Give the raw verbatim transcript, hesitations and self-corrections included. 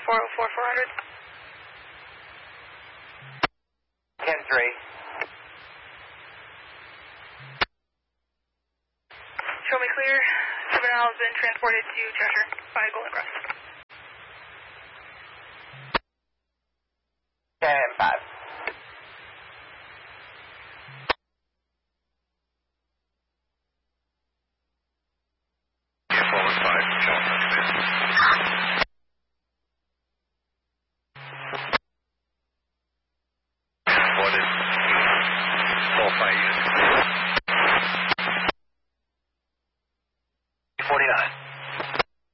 four oh four, four hundred. ten three. Show me clear. Juvenile has been transported to Cheshire by Golden Cross. ten five.